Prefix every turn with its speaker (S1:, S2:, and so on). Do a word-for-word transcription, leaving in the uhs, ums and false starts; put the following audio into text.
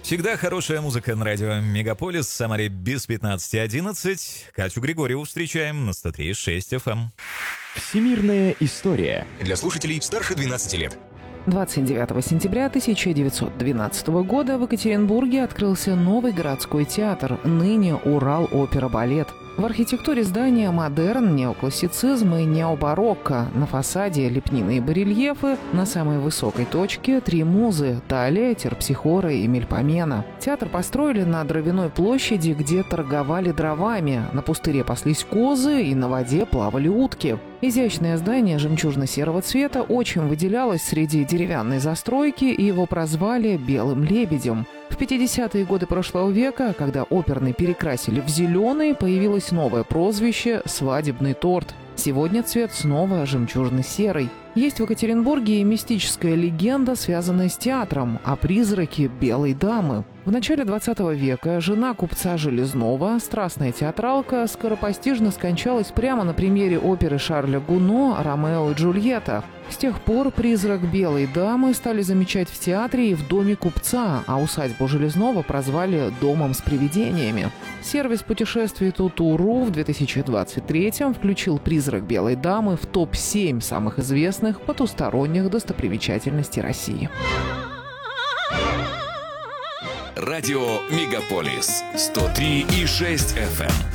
S1: Всегда хорошая музыка на радио Мегаполис. В Самаре без пятнадцати одиннадцать. Катю Григорьеву встречаем на сто три и шесть эф эм.
S2: Всемирная история.
S3: Для слушателей старше двенадцати лет.
S4: двадцать девятого сентября тысяча девятьсот двенадцатого года в Екатеринбурге открылся новый городской театр, ныне Урал-опера-балет. В архитектуре здания модерн, неоклассицизм и необарокко. На фасаде лепнины и барельефы, на самой высокой точке три музы – Талия, Терпсихора и Мельпомена. Театр построили на Дровяной площади, где торговали дровами. На пустыре паслись козы и на воде плавали утки. Изящное здание жемчужно-серого цвета очень выделялось среди деревянной застройки, и его прозвали «Белым лебедем». В пятидесятые годы прошлого века, когда оперный перекрасили в зеленый, появилось новое прозвище «Свадебный торт». Сегодня цвет снова жемчужно-серый. Есть в Екатеринбурге и мистическая легенда, связанная с театром, о призраке Белой дамы. В начале двадцатого века жена купца Железного, страстная театралка, скоропостижно скончалась прямо на премьере оперы Шарля Гуно «Ромео и Джульетта». С тех пор призрак Белой дамы стали замечать в театре и в доме купца, а усадьбу Железного прозвали «домом с привидениями». Сервис путешествий Тутуру в две тысячи двадцать третьем включил призрак Белой дамы в топ семь самых известных потусторонних достопримечательностей России.
S3: Радио Мегаполис сто три и шесть эф эм.